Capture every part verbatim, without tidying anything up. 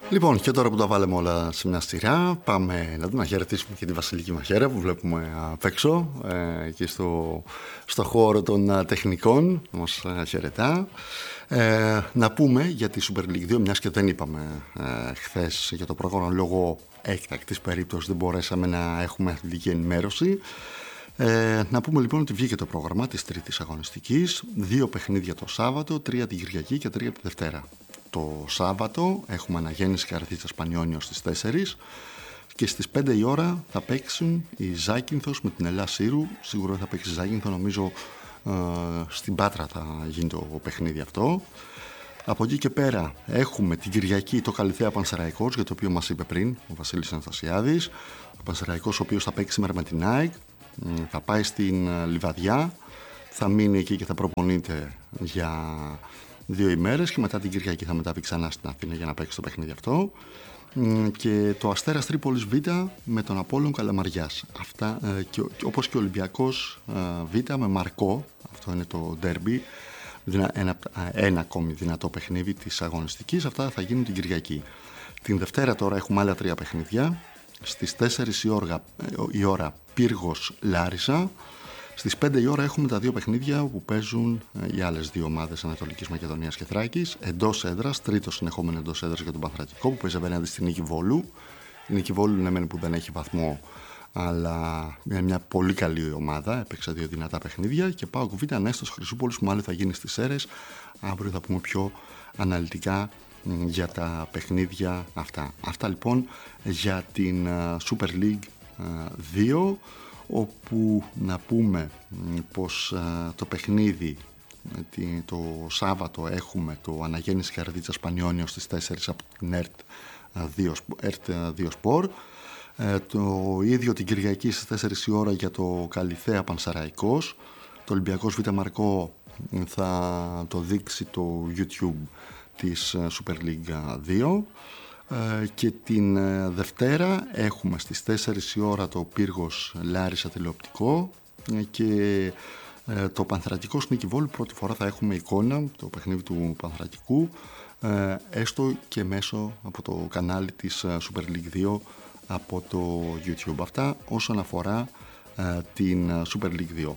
Λοιπόν, και τώρα που τα βάλαμε όλα σε μια σειρά, πάμε να, να χαιρετήσουμε και τη Βασιλική Μαχαίρα που βλέπουμε απ' έξω, ε, εκεί στο, στο χώρο των α, τεχνικών, μας α, χαιρετά. Ε, να πούμε για τη Super League δύο, μιας και δεν είπαμε ε, χθες για το πρόγραμμα, λόγω έκτακτης περίπτωσης δεν μπορέσαμε να έχουμε αθλητική ενημέρωση. Ε, να πούμε λοιπόν ότι βγήκε το πρόγραμμα της τρίτης αγωνιστικής, δύο παιχνίδια το Σάββατο, τρία την Κυριακή και τρία τη Δευτέρα. Το Σάββατο έχουμε αναγέννηση Καρδίτσας Πανιόνιο στις τέσσερις και στις πέντε η ώρα θα παίξουν η Ζάκυνθος με την Ελλά Σύρου. Σίγουρα θα παίξει η Ζάκυνθο, νομίζω ε, στην Πάτρα θα γίνει το παιχνίδι αυτό. Από εκεί και πέρα έχουμε την Κυριακή το Καλυθέα Πανσεραϊκός, για το οποίο μας είπε πριν ο Βασίλης Αναστασιάδης. Ο Πανσεραϊκός ο οποίος θα παίξει σήμερα με την ΑΕΚ, θα πάει στην Λιβαδιά, θα μείνει εκεί και θα προπονείται για δύο ημέρες και μετά την Κυριακή θα μεταβεί ξανά στην Αθήνα για να παίξει το παιχνίδι αυτό. Και το Αστέρας Τρίπολης Β με τον Απόλλων Καλαμαριάς. Αυτά, και, όπως και ο Ολυμπιακός Β με Μαρκό, αυτό είναι το ντέρμπι, ένα, ένα ακόμη δυνατό παιχνίδι της αγωνιστικής. Αυτά θα γίνουν την Κυριακή. Την Δευτέρα τώρα έχουμε άλλα τρία παιχνίδια. Στις τέσσερις η ώρα, η ώρα Πύργος Λάρισα. Στις πέντε η ώρα έχουμε τα δύο παιχνίδια που παίζουν οι άλλες δύο ομάδες Ανατολικής Μακεδονίας και Θράκης. Εντός έδρας, τρίτο συνεχόμενο εντός έδρας για τον Πανθρακικό που παίζει απέναντι στην Νίκη Βόλου. Η Νίκη Βόλου είναι μεν που δεν έχει βαθμό, αλλά είναι μια πολύ καλή ομάδα. Έπαιξε δύο δυνατά παιχνίδια. Και πάω κουβίτα Νέστος Χρυσούπολης που μάλλον θα γίνει στις Σέρρες. Αύριο θα πούμε πιο αναλυτικά για τα παιχνίδια αυτά. Αυτά λοιπόν για την Super League δύο, όπου να πούμε πως το παιχνίδι το Σάββατο έχουμε το αναγέννηση Καρδίτσας Πανιόνιο στις τέσσερις από την ΕΡΤ δύο Sport. Το ίδιο την Κυριακή στις τέσσερις η ώρα για το Καλυθέα Πανσεραϊκός. Το Ολυμπιακός Β Μαρκό θα το δείξει το YouTube της Super League δύο. Και την Δευτέρα έχουμε στις τέσσερις η ώρα το Πύργος Λάρισα τηλεοπτικό και το Πανθρακικό Νίκη Βόλου. Πρώτη φορά θα έχουμε εικόνα το παιχνίδι του Πανθρακικού, έστω και μέσω από το κανάλι της Super League δύο από το YouTube. Αυτά όσον αφορά την Super League δύο.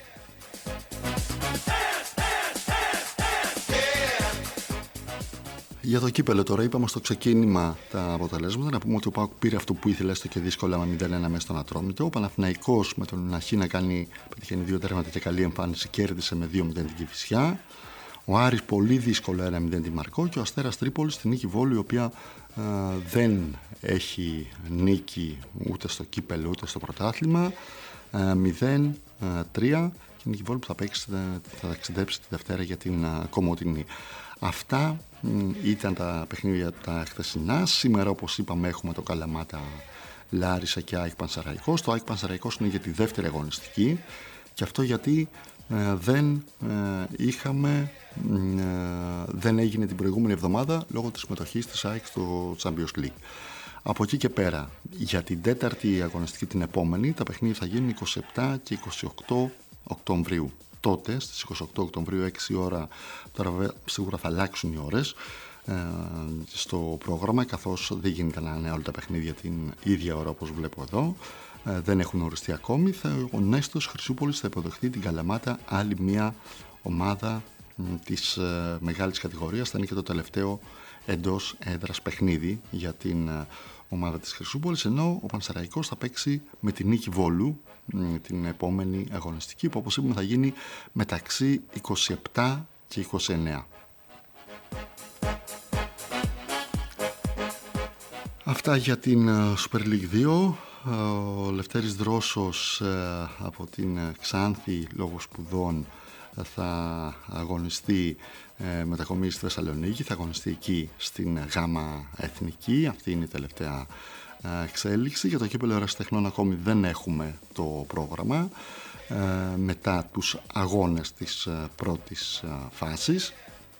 Για το κύπελλο τώρα, είπαμε στο ξεκίνημα τα αποτελέσματα. Να πούμε ότι ο ΠΑΟΚ πήρε αυτό που ήθελε, έστω και δύσκολα, με μηδέν ένα μέσα στον Ατρόμητο. Ο Παναθηναϊκός με τον Αχή να κάνει, πετυχαίνει δύο τέρματα και καλή εμφάνιση, κέρδισε με δύο μηδέν την Κηφισιά. Ο Άρης πολύ δύσκολα ένα μηδέν τη Μαρκό και ο Αστέρας Τρίπολης στην Νίκη Βόλου, η οποία α, δεν έχει νίκη ούτε στο κύπελλο ούτε στο πρωτάθλημα. μηδέν τρία και η Νίκη Βόλου που θα, παίξει, θα ταξιδέψει τη Δευτέρα για την α, Κομοτηνή. Αυτά ήταν τα παιχνίδια τα χθεσινά. Σήμερα, όπως είπαμε, έχουμε το Καλαμάτα Λάρισα και ΑΕΚ Πανσεραϊκός. Το ΑΕΚ Πανσεραϊκός είναι για τη δεύτερη αγωνιστική και αυτό γιατί ε, δεν ε, είχαμε ε, δεν έγινε την προηγούμενη εβδομάδα λόγω της συμμετοχής της ΑΕΚ στο Champions League. Από εκεί και πέρα, για την τέταρτη αγωνιστική την επόμενη, τα παιχνίδια θα γίνουν είκοσι επτά και είκοσι οκτώ Οκτωβρίου. Τότε στις είκοσι οκτώ Οκτωβρίου έξι ώρα, τώρα σίγουρα θα αλλάξουν οι ώρες ε, στο πρόγραμμα, καθώς δεν γίνεται να είναι όλα τα παιχνίδια την ίδια ώρα όπως βλέπω εδώ, ε, δεν έχουν οριστεί ακόμη. Θα, ο Νέστος Χρυσούπολης θα υποδεχτεί την Καλαμάτα, άλλη μια ομάδα ε, της ε, μεγάλης κατηγορίας. Θα είναι και το τελευταίο εντός έδρας παιχνίδι για την ε, ομάδα της Χρυσούπολης, ενώ ο Πανσεραϊκός θα παίξει με την Νίκη Βόλου την επόμενη αγωνιστική, που όπως είπαμε θα γίνει μεταξύ είκοσι επτά και είκοσι εννέα. Αυτά για την Super League δύο. Ο Λευτέρης Δρόσος από την Ξάνθη λόγω σπουδών θα αγωνιστεί, μετακομίσει στη Θεσσαλονίκη, θα αγωνιστεί εκεί στην Γάμα Εθνική. Αυτή είναι η τελευταία εξέλιξη. Για το κύπελλο Ερασιτεχνών ακόμη δεν έχουμε το πρόγραμμα ε, μετά τους αγώνες της ε, πρώτης ε, φάσης.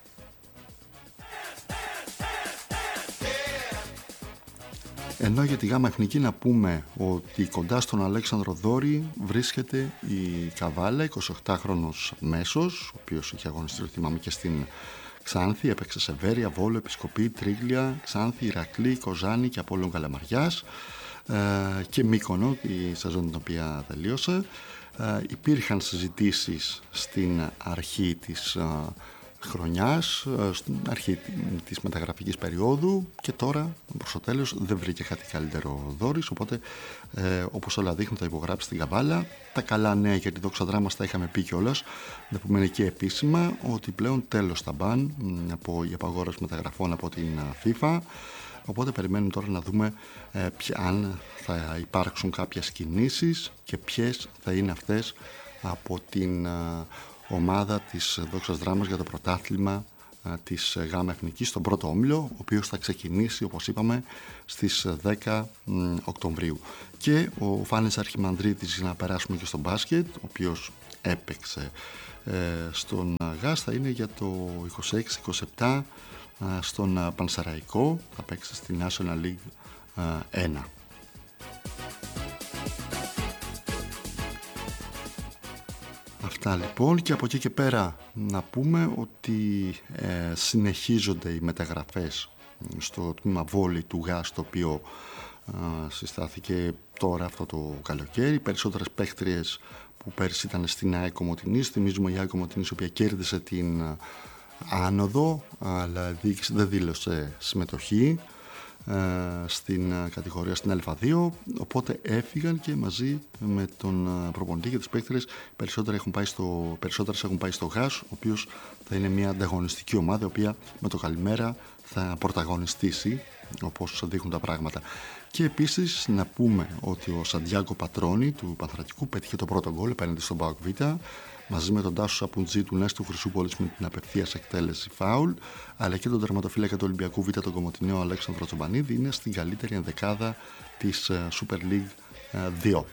Ενώ για τη Γάμα Εθνική να πούμε ότι κοντά στον Αλέξανδρο Δόρη βρίσκεται η Καβάλα, εικοσιοκτάχρονος μέσος, ο οποίος είχε αγωνιστεί, θυμάμαι, και στην Ξάνθη, έπαιξε σε Βέρεια, Βόλο, Επισκοπή, Τρίγλια, Ξάνθη, Ηρακλή, Κοζάνη και Απόλλων Καλαμαριάς ε, και Μύκονο τη σεζόν την οποία τελείωσε. Ε, υπήρχαν συζητήσεις στην αρχή της ε, χρονιάς, στην αρχή της μεταγραφικής περίοδου, και τώρα προς το τέλος δεν βρήκε κάτι καλύτερο Δόρης, οπότε ε, όπως όλα δείχνουν θα υπογράψει την Καβάλα. Τα καλά νέα για τη Δόξα Δράμας τα είχαμε πει κιόλας, δεν πούμε και επίσημα, ότι πλέον τέλος τα μπαν από η απαγόρευση μεταγραφών από την FIFA, οπότε περιμένουμε τώρα να δούμε ε, ποια, αν θα υπάρξουν κάποιες κινήσεις και ποιες θα είναι αυτές από την ε, ομάδα της Δόξας Δράμας για το πρωτάθλημα α, της ΓΑΜΑ Εθνικής στον πρώτο όμιλο, ο οποίος θα ξεκινήσει, όπως είπαμε, στις δέκα μ, Οκτωβρίου. Και ο Φάνης Αρχιμανδρίτης, για να περάσουμε και στο μπάσκετ, ο οποίος έπαιξε ε, στον ΓΑΣ, θα είναι για το είκοσι έξι είκοσι επτά α, στον Πανσεραϊκό, θα παίξει στη National League α, ένα. Αυτά λοιπόν, και από εκεί και πέρα να πούμε ότι ε, συνεχίζονται οι μεταγραφές στο τμήμα βόλεϊ του ΓΑΣ, το οποίο ε, συστάθηκε τώρα αυτό το καλοκαίρι. Περισσότερες παίχτριες που πέρσι ήταν στην ΑΕΚ Κομοτηνής, θυμίζουμε η ΑΕΚ Κομοτηνής, η οποία κέρδισε την ε, άνοδο, αλλά η διοίκηση δεν δήλωσε συμμετοχή στην κατηγορία στην Α δύο, οπότε έφυγαν και μαζί με τον προπονητή και τις παίκτες περισσότεροι έχουν πάει στο, περισσότερες έχουν πάει στο ΓΑΣ, ο οποίος θα είναι μια ανταγωνιστική ομάδα, η οποία με το καλημέρα θα πρωταγωνιστήσει, όπως δείχνουν τα πράγματα. Και επίσης να πούμε ότι ο Σαντιάγκο Πατρόνι του Πανθρακικού πέτυχε το πρώτο γκολ απέναντι στον ΠΑΟΚ Β, μαζί με τον Τάσο Σαπουτζή του Νέστου Χρυσούπολης με την απευθείας εκτέλεση φάουλ, αλλά και τον τερματοφύλακα του Ολυμπιακού Β, τον Κομοτηναίο Αλέξανδρο Τσομπανίδη, είναι στην καλύτερη ενδεκάδα της Super League δύο.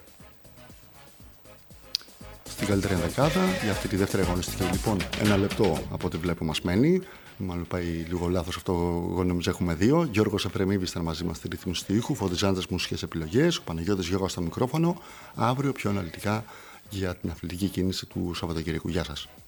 Στην καλύτερη ενδεκάδα για αυτή τη δεύτερη αγωνιστική, λοιπόν, ένα λεπτό από ό,τι βλέπω μας μένει. Μάλλον πάει λίγο λάθος αυτό, εγώ νομίζω έχουμε δύο. Γιώργος Εφρεμίδης ήταν μαζί μας στη ρύθμιση του ήχου, Φωτιζάντας μουσικές επιλογές, ο Παναγιώτης Γιώργος στο μικρόφωνο. Αύριο πιο αναλυτικά για την αθλητική κίνηση του Σαββατοκυριακού. Γεια σας.